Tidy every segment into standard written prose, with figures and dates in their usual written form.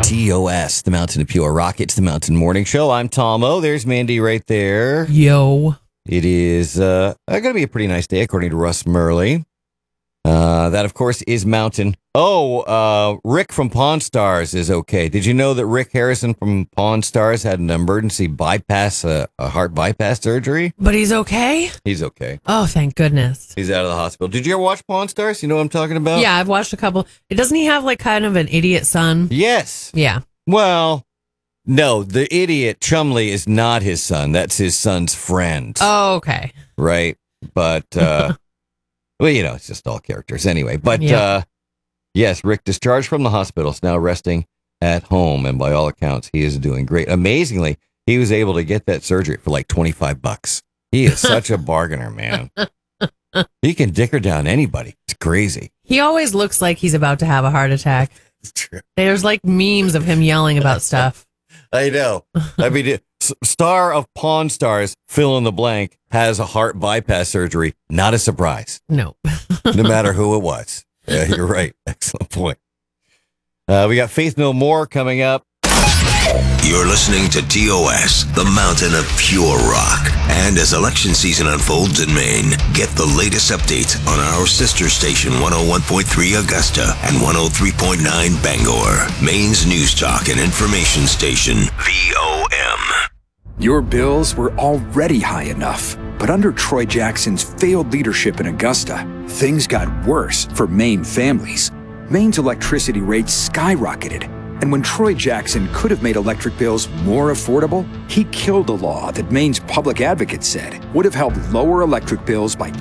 TOS, the Mountain of Pure Rock. It's the Mountain Morning Show. I'm Tom O. There's Mandy right there. Yo. It is going to be a pretty nice day, according to Russ Murley. That, of course, is Mountain. Rick from Pawn Stars is okay. Did you know that Rick Harrison from Pawn Stars had an emergency bypass, a heart bypass surgery? But he's okay? He's okay. Oh, thank goodness. He's out of the hospital. Did you ever watch Pawn Stars? You know what I'm talking about? Yeah, I've watched a couple. Doesn't he have like kind of an idiot son? Yes. Yeah. Well, no, the idiot Chumley is not his son. That's his son's friend. Oh, okay. Right. But, well, it's just all characters anyway. But, yes, Rick discharged from the hospital, is now resting at home. And by all accounts, he is doing great. Amazingly, he was able to get that surgery for like $25. He is such a bargainer, man. He can dicker down anybody. It's crazy. He always looks like he's about to have a heart attack. It's true. There's like memes of him yelling about stuff. I know. I mean, star of Pawn Stars, fill in the blank, has a heart bypass surgery. Not a surprise. No. No matter who it was. Yeah, you're right. Excellent point. We got Faith No More coming up. You're listening to TOS, the Mountain of Pure Rock. And as election season unfolds in Maine, get the latest updates on our sister station 101.3 Augusta and 103.9 Bangor, Maine's news talk and information station, VOM. Your bills were already high enough, but under Troy Jackson's failed leadership in Augusta, things got worse for Maine families. Maine's electricity rates skyrocketed. And when Troy Jackson could have made electric bills more affordable, he killed a law that Maine's public advocate said would have helped lower electric bills by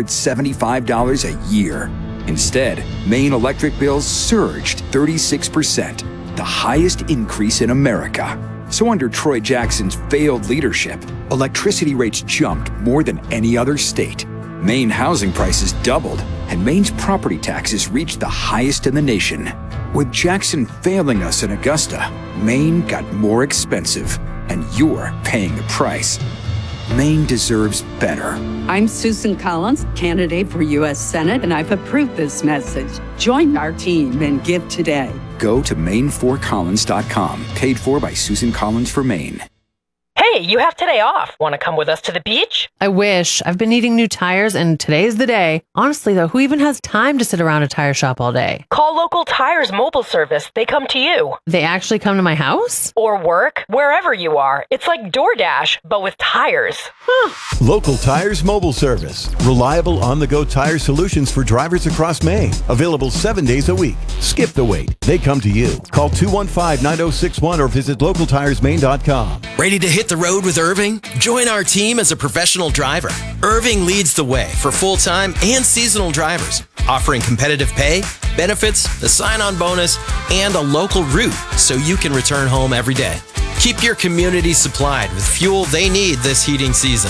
$275 a year. Instead, Maine electric bills surged 36%, the highest increase in America. So under Troy Jackson's failed leadership, electricity rates jumped more than any other state. Maine housing prices doubled, and Maine's property taxes reached the highest in the nation. With Jackson failing us in Augusta, Maine got more expensive, and you're paying the price. Maine deserves better. I'm Susan Collins, candidate for U.S. Senate, and I've approved this message. Join our team and give today. Go to Maine4Collins.com, paid for by Susan Collins for Maine. Hey, you have today off. Want to come with us to the beach? I wish. I've been needing new tires, and today's the day. Honestly, though, who even has time to sit around a tire shop all day? Call Local Tires Mobile Service. They come to you. They actually come to my house? Or work, wherever you are. It's like DoorDash, but with tires. Local Tires Mobile Service. Reliable on-the-go tire solutions for drivers across Maine. Available 7 days a week. Skip the wait. They come to you. Call 215-9061 or visit localtiresmaine.com. Ready to hit the road with Irving? Join our team as a professional driver. Irving leads the way for full-time and seasonal drivers, offering competitive pay, benefits, the sign-on bonus, and a local route so you can return home every day. Keep your community supplied with fuel they need this heating season.